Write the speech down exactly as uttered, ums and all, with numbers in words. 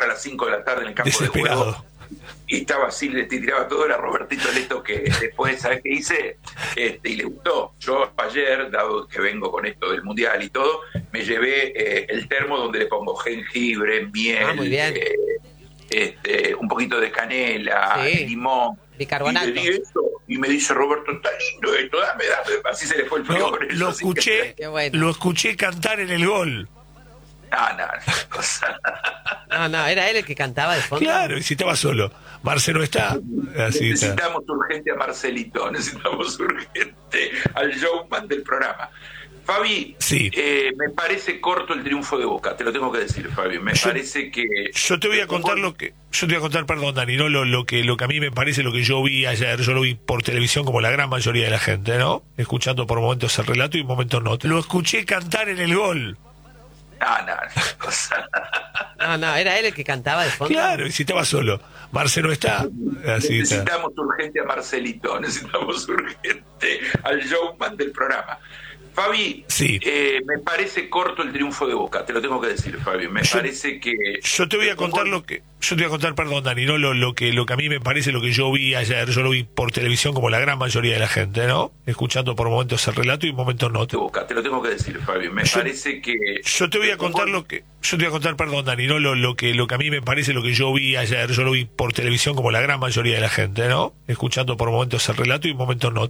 las cinco de la tarde en el campo Desesperado. de juego. Y estaba así, le tiraba todo, era Robertito Leto, que después, ¿sabes qué hice? Este, y le gustó. Yo ayer, dado que vengo con esto del Mundial y todo, me llevé eh, el termo donde le pongo jengibre, miel, Ah, muy bien. eh, este, un poquito de canela, Sí. limón. Bicarbonato. Y le di eso, y me dice Roberto, está lindo esto, dame, dame. Así se le fue el frío No, con eso. lo así que- escuché, Qué bueno. lo escuché cantar en el gol. Ah, no, no, cosa. No, no, era él el que cantaba de fondo. Claro, y si estaba solo. Marce no está. Así está. Necesitamos urgente a Marcelito, necesitamos urgente al showman del programa. Fabi, Sí. eh, me parece corto el triunfo de Boca, te lo tengo que decir, Fabi. Me Yo- parece que... Yo te voy a contar lo que, yo te voy a contar, perdón, Dani, no lo, lo que lo que a mí me parece, lo que yo vi ayer, yo lo vi por televisión como la gran mayoría de la gente, ¿no? Escuchando por momentos el relato y momentos no. Lo escuché cantar en el gol. Ah, no, no, cosa. No, no, era él el que cantaba de fondo. Claro, y si estaba solo. Marce no está. Así está. Necesitamos urgente a Marcelito, necesitamos urgente al showman del programa. Fabi, Sí. eh, me parece corto el triunfo de Boca, te lo tengo que decir, Fabi. Me Yo- parece que... Yo te voy a contar lo que, yo te voy a contar, perdón, Dani, no lo, lo que lo que a mí me parece, lo que yo vi ayer, yo lo vi por televisión como la gran mayoría de la gente, ¿no? Escuchando por momentos el relato y momentos no. de Boca, te lo tengo que decir, Fabi. Me Yo- parece que... Yo te voy a contar lo que, yo te voy a contar, perdón, Dani, no lo, lo que lo que a mí me parece, lo que yo vi ayer, yo lo vi por televisión como la gran mayoría de la gente, ¿no? Escuchando por momentos el relato y momentos no.